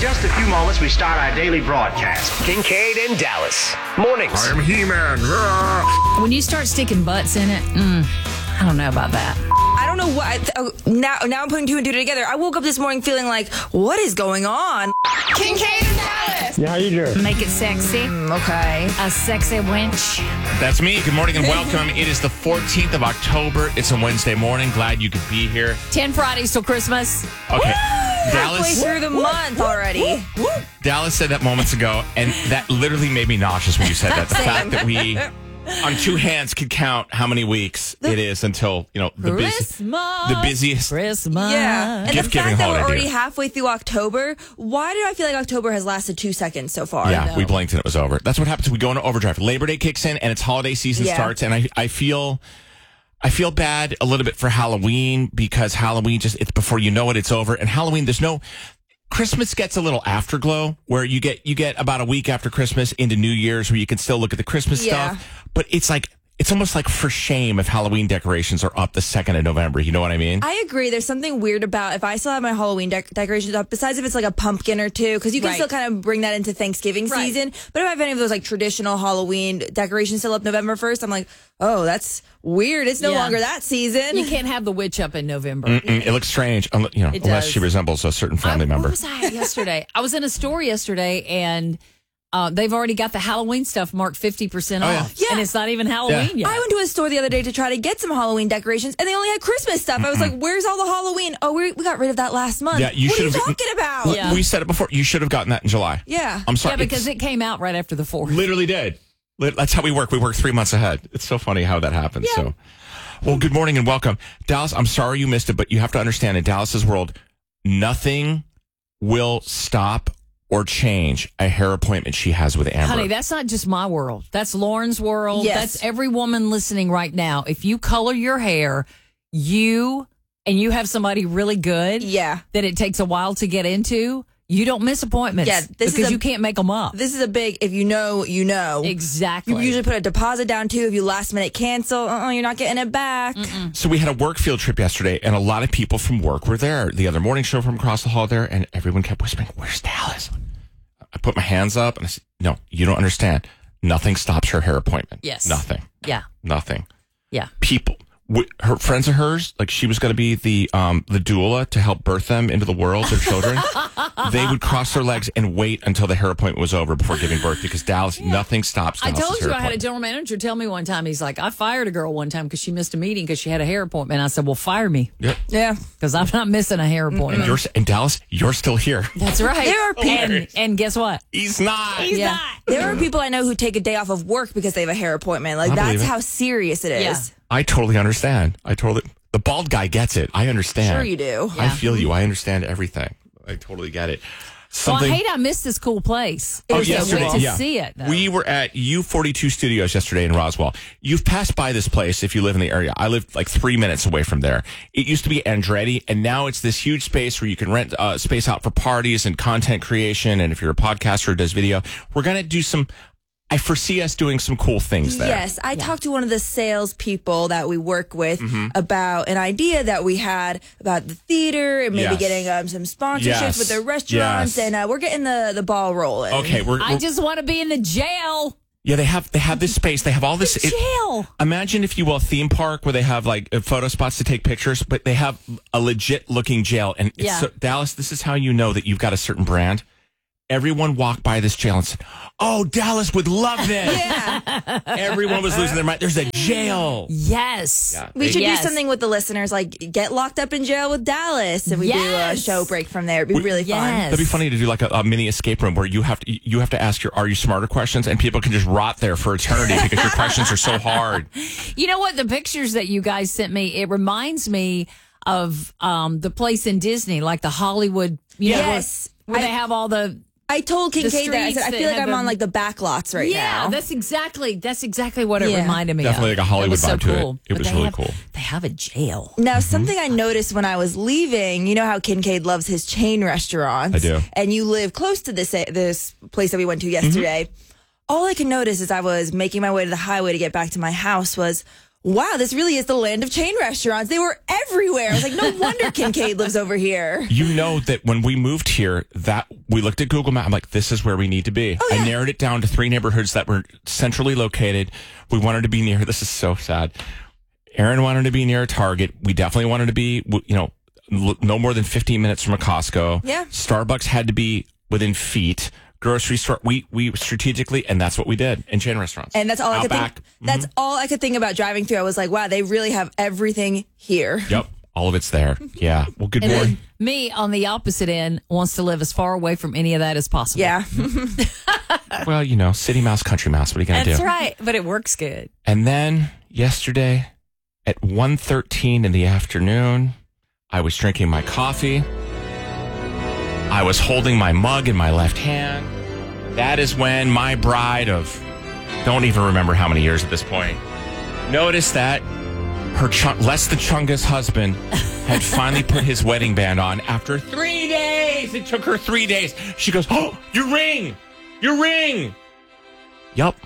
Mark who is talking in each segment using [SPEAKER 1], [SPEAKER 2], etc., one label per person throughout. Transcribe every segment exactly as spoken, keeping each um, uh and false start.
[SPEAKER 1] just a few moments, we start our daily broadcast. Kincaid and Dallas. Mornings.
[SPEAKER 2] I'm He-Man.
[SPEAKER 3] When you start sticking butts in it, mm, I don't know about that.
[SPEAKER 4] I don't know what. I th- oh, now, now I'm putting two and two together. I woke up this morning feeling like, what is going on? Kincaid and Dallas.
[SPEAKER 2] Yeah, how you doing?
[SPEAKER 3] Make it sexy.
[SPEAKER 4] Mm, okay.
[SPEAKER 3] A sexy wench.
[SPEAKER 5] That's me. Good morning and welcome. It is the fourteenth of October. It's a Wednesday morning. Glad you could be here.
[SPEAKER 3] Ten Fridays till Christmas.
[SPEAKER 5] Okay.
[SPEAKER 4] Halfway
[SPEAKER 5] Dallas
[SPEAKER 4] through the month already.
[SPEAKER 5] Dallas said that moments ago, and that literally made me nauseous when you said that. The fact that we, on two hands, could count how many weeks it is until, you know, the, busy,
[SPEAKER 3] Christmas.
[SPEAKER 5] the busiest.
[SPEAKER 3] Christmas.
[SPEAKER 4] Yeah. And the
[SPEAKER 5] Gift-giving
[SPEAKER 4] fact that we're
[SPEAKER 5] holiday
[SPEAKER 4] already
[SPEAKER 5] deal.
[SPEAKER 4] halfway through October, why do I feel like October has lasted two seconds so far?
[SPEAKER 5] Yeah, we blinked and it was over. That's what happens. We go into overdrive. Labor Day kicks in and it's holiday season
[SPEAKER 4] Yeah.
[SPEAKER 5] starts, and I, I feel... I feel bad a little bit for Halloween because Halloween just, it's before you know it, it's over. And Halloween, there's no, Christmas gets a little afterglow where you get, you get about a week after Christmas into New Year's where you can still look at the Christmas
[SPEAKER 4] Yeah.
[SPEAKER 5] stuff. But it's like, it's almost like for shame if Halloween decorations are up the second of November. You know what I mean?
[SPEAKER 4] I agree. There's something weird about if I still have my Halloween dec- decorations up, besides if it's like a pumpkin or two, because you can
[SPEAKER 3] Right.
[SPEAKER 4] still kind of bring that into Thanksgiving
[SPEAKER 3] Right.
[SPEAKER 4] season. But if I have any of those like traditional Halloween decorations still up November first, I'm like, oh, that's weird. It's no
[SPEAKER 3] Yeah.
[SPEAKER 4] longer that season.
[SPEAKER 3] You can't have the witch up in November.
[SPEAKER 5] Mm-mm, it looks strange, unle- you know,
[SPEAKER 3] It
[SPEAKER 5] unless
[SPEAKER 3] does.
[SPEAKER 5] she resembles a certain family
[SPEAKER 3] I,
[SPEAKER 5] member.
[SPEAKER 3] Where was I at yesterday? I was in a store yesterday, and uh, they've already got the Halloween stuff marked fifty percent
[SPEAKER 5] Oh, yeah.
[SPEAKER 3] off.
[SPEAKER 4] Yeah.
[SPEAKER 3] And it's not even Halloween yet.
[SPEAKER 4] I went to a store the other day to try to get some Halloween decorations, and they only had Christmas stuff. I was like, "Where's all the Halloween? Oh, we we got rid of that last month.
[SPEAKER 5] Yeah, you
[SPEAKER 4] what are you
[SPEAKER 5] should've-
[SPEAKER 4] talking about?
[SPEAKER 3] Yeah.
[SPEAKER 5] We said it before. You should have gotten that in July.
[SPEAKER 4] Yeah.
[SPEAKER 5] I'm sorry.
[SPEAKER 3] yeah, because
[SPEAKER 5] it's-
[SPEAKER 3] it came out right after the fourth.
[SPEAKER 5] Literally did. Lit- That's how we work. We work three months ahead. It's so funny how that happens. So, well, good morning and welcome, Dallas. I'm sorry you missed it, but you have to understand in Dallas's world, nothing will stop or change a hair appointment she has with Amber.
[SPEAKER 3] Honey, that's not just my world. That's Lauren's world.
[SPEAKER 4] Yes.
[SPEAKER 3] That's every woman listening right now. If you color your hair, you and you have somebody really good
[SPEAKER 4] Yeah.
[SPEAKER 3] that it takes a while to get into, you don't miss appointments.
[SPEAKER 4] Yeah, this is
[SPEAKER 3] because
[SPEAKER 4] a-
[SPEAKER 3] you can't make them up.
[SPEAKER 4] This is a big. If you know, you know.
[SPEAKER 3] Exactly.
[SPEAKER 4] You usually put a deposit down too. If you last minute cancel, uh-uh, you're not getting it back.
[SPEAKER 5] So we had a work field trip yesterday, and a lot of people from work were there. The other morning show from across the hall there, and everyone kept whispering, "Where's Dallas?" I put my hands up, and I said, "No, you don't understand. Nothing stops her hair appointment.
[SPEAKER 3] Yes.
[SPEAKER 5] Nothing.
[SPEAKER 3] Yeah.
[SPEAKER 5] Nothing.
[SPEAKER 3] Yeah.
[SPEAKER 5] People." w- Her friends of hers, like she was going to be the um, the doula to help birth them into the world, their children. They would cross their legs and wait until the hair appointment was over before giving birth because Dallas, nothing stops.
[SPEAKER 3] I
[SPEAKER 5] Dallas's
[SPEAKER 3] told
[SPEAKER 5] hair
[SPEAKER 3] you I had a
[SPEAKER 5] appointment.
[SPEAKER 3] general manager tell me one time, he's like, I fired a girl one time because she missed a meeting because she had a hair appointment. I said, well, fire me
[SPEAKER 5] Yep.
[SPEAKER 4] Yeah.
[SPEAKER 3] because I'm not missing a hair appointment.
[SPEAKER 5] You're, in Dallas, you're still here.
[SPEAKER 3] That's right.
[SPEAKER 4] There are people-
[SPEAKER 3] and, and guess what?
[SPEAKER 5] He's not.
[SPEAKER 3] yeah.
[SPEAKER 4] There are people I know who take a day off of work because they have a hair appointment. Like
[SPEAKER 5] I believe
[SPEAKER 4] that's
[SPEAKER 5] it.
[SPEAKER 4] how serious it is.
[SPEAKER 3] Yeah.
[SPEAKER 5] I totally understand. I totally. The bald guy gets it. I understand.
[SPEAKER 4] Sure you do.
[SPEAKER 5] I
[SPEAKER 3] Yeah.
[SPEAKER 5] feel you. I understand everything. I totally get it.
[SPEAKER 3] Well, I
[SPEAKER 5] Something.
[SPEAKER 3] hate I missed this cool place.
[SPEAKER 5] Oh,
[SPEAKER 3] I can't
[SPEAKER 5] yesterday,
[SPEAKER 3] wait to
[SPEAKER 5] yeah.
[SPEAKER 3] see it. though.
[SPEAKER 5] We were at U forty-two Studios yesterday in Roswell. You've passed by this place if you live in the area. I live like three minutes away from there. It used to be Andretti, and now it's this huge space where you can rent uh, space out for parties and content creation. And if you're a podcaster who does video, we're going to do some. I foresee us doing some cool things there.
[SPEAKER 4] Yes, I talked to one of the salespeople that we work with
[SPEAKER 5] Mm-hmm.
[SPEAKER 4] about an idea that we had about the theater and maybe
[SPEAKER 5] Yes.
[SPEAKER 4] getting um, some sponsorships
[SPEAKER 5] Yes.
[SPEAKER 4] with the restaurants,
[SPEAKER 5] Yes.
[SPEAKER 4] and uh, we're getting the, the ball rolling.
[SPEAKER 5] Okay, we're,
[SPEAKER 3] I
[SPEAKER 5] we're-
[SPEAKER 3] just want to be in the jail.
[SPEAKER 5] yeah. They have they have this space. They have all this. it-
[SPEAKER 3] Jail.
[SPEAKER 5] Imagine, if you will, a theme park where they have like uh, photo spots to take pictures, but they have a legit looking jail. And it's
[SPEAKER 3] Yeah.
[SPEAKER 5] so, Dallas, this is how you know that you've got a certain brand. Everyone walked by this jail and said, "Oh, Dallas would love this."
[SPEAKER 4] Yeah,
[SPEAKER 5] Everyone was losing their mind. There's a jail.
[SPEAKER 3] Yes.
[SPEAKER 5] Yeah.
[SPEAKER 4] we should
[SPEAKER 3] Yes.
[SPEAKER 4] do something with the listeners, like get locked up in jail with Dallas, and we do a
[SPEAKER 3] Yes.
[SPEAKER 4] show break from there. It'd be really fun.
[SPEAKER 3] Yes.
[SPEAKER 5] That'd be funny to do like a, a mini escape room where you have to you have to ask your "Are you smarter?" questions, and people can just rot there for eternity because your questions are so hard.
[SPEAKER 3] You know what? The pictures that you guys sent me, it reminds me of um, the place in Disney, like the Hollywood, you know,
[SPEAKER 4] Yes.
[SPEAKER 3] where, where
[SPEAKER 4] I-
[SPEAKER 3] they have all the.
[SPEAKER 4] I told Kincaid that I said I
[SPEAKER 3] streets
[SPEAKER 4] feel
[SPEAKER 3] that
[SPEAKER 4] like I'm
[SPEAKER 3] have
[SPEAKER 4] on
[SPEAKER 3] a-
[SPEAKER 4] like the back lots right
[SPEAKER 3] yeah,
[SPEAKER 4] now.
[SPEAKER 3] that's exactly that's exactly what it
[SPEAKER 4] Yeah.
[SPEAKER 3] reminded me
[SPEAKER 5] Definitely
[SPEAKER 3] of.
[SPEAKER 5] like a Hollywood
[SPEAKER 3] It was so
[SPEAKER 5] vibe to it.
[SPEAKER 3] cool.
[SPEAKER 5] It
[SPEAKER 3] But
[SPEAKER 5] was
[SPEAKER 3] they
[SPEAKER 5] really
[SPEAKER 3] have-
[SPEAKER 5] cool.
[SPEAKER 3] They have a jail.
[SPEAKER 4] Now, something I noticed when I was leaving, you know how Kincaid loves his chain restaurants?
[SPEAKER 5] I do.
[SPEAKER 4] And you live close to this this place that we went to yesterday. All I could notice as I was making my way to the highway to get back to my house was, wow, this really is the land of chain restaurants. They were everywhere. I was like, no wonder Kincaid lives over here.
[SPEAKER 5] You know that when we moved here, that we looked at Google Maps. I'm like, this is where we need to be.
[SPEAKER 4] Oh, yeah.
[SPEAKER 5] I narrowed it down to three neighborhoods that were centrally located. We wanted to be near. This is so sad. Aaron wanted to be near a Target. We definitely wanted to be, you know, no more than fifteen minutes from a Costco.
[SPEAKER 4] Yeah.
[SPEAKER 5] Starbucks had to be within feet. Grocery store, we we strategically, and that's what we did in chain restaurants.
[SPEAKER 4] And that's all I could
[SPEAKER 5] Outback.
[SPEAKER 4] think. That's all I could think about driving through. I was like, wow, they really have everything here.
[SPEAKER 5] Yep, all of it's there. Yeah. Well, good
[SPEAKER 3] And
[SPEAKER 5] morning.
[SPEAKER 3] then me on the opposite end wants to live as far away from any of that as possible.
[SPEAKER 4] Yeah.
[SPEAKER 5] Well, you know, city mouse, country mouse. What are you gonna
[SPEAKER 3] That's
[SPEAKER 5] do?
[SPEAKER 3] right. But it works good.
[SPEAKER 5] And then yesterday at one thirteen in the afternoon, I was drinking my coffee. I was holding my mug in my left hand. That is when my bride of, don't even remember how many years at this point, noticed that her ch- less than Chunga's husband had finally put his wedding band on after three days. It took her three days. She goes, oh, your ring, your ring. Yup.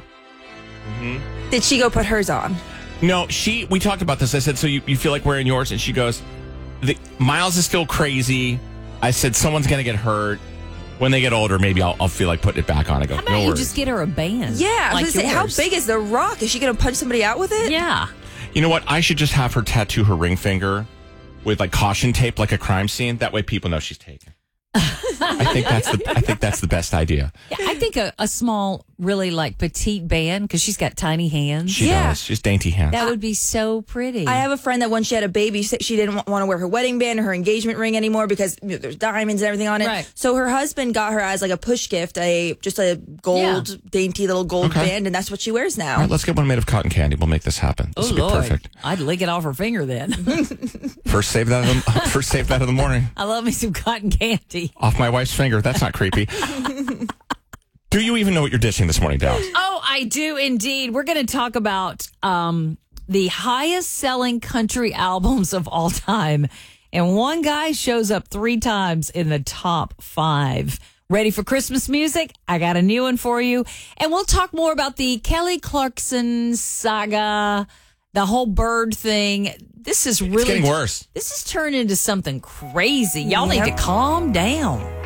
[SPEAKER 4] Did she go put hers on?
[SPEAKER 5] No, she, we talked about this. I said, so you, you feel like wearing yours? And she goes, the, Miles is still crazy. I said, someone's going to get hurt. When they get older, maybe I'll, I'll feel like putting it back on. I go,
[SPEAKER 3] How about
[SPEAKER 5] no
[SPEAKER 3] you
[SPEAKER 5] worries.
[SPEAKER 3] just get her a band?
[SPEAKER 4] Yeah. I
[SPEAKER 3] like
[SPEAKER 4] was gonna say, how
[SPEAKER 3] yours.
[SPEAKER 4] big is the rock? Is she going to punch somebody out with it?
[SPEAKER 3] Yeah.
[SPEAKER 5] You know what? I should just have her tattoo her ring finger with like caution tape, like a crime scene. That way people know she's taken. I think that's the I think that's the best idea.
[SPEAKER 3] Yeah, I think a, a small, really like petite band, because she's got tiny hands.
[SPEAKER 5] She
[SPEAKER 4] Yeah.
[SPEAKER 5] does. She's dainty hands.
[SPEAKER 3] That would be so pretty.
[SPEAKER 4] I have a friend that when she had a baby, she she didn't want to wear her wedding band or her engagement ring anymore because you know, there's diamonds and everything on it.
[SPEAKER 3] Right.
[SPEAKER 4] So her husband got her as like a push gift, a just a gold,
[SPEAKER 3] Yeah.
[SPEAKER 4] dainty little gold
[SPEAKER 5] Okay.
[SPEAKER 4] band, and that's what she wears now.
[SPEAKER 5] All right, let's get one made of cotton candy. We'll make this happen. This
[SPEAKER 3] oh,
[SPEAKER 5] will be
[SPEAKER 3] Lord.
[SPEAKER 5] perfect.
[SPEAKER 3] I'd lick it off her finger then.
[SPEAKER 5] First save that. In the, first save that in the morning.
[SPEAKER 3] I love me some cotton candy.
[SPEAKER 5] Off my wife's finger. That's not creepy. Do you even know what you're dishing this morning, Dallas?
[SPEAKER 3] Oh, I do indeed. We're going to talk about um, the highest selling country albums of all time. And one guy shows up three times in the top five. Ready for Christmas music? I got a new one for you. And we'll talk more about the Kelly Clarkson saga, the whole bird thing. This is really
[SPEAKER 5] It's getting worse.
[SPEAKER 3] This has turned into something crazy. Y'all need to calm down.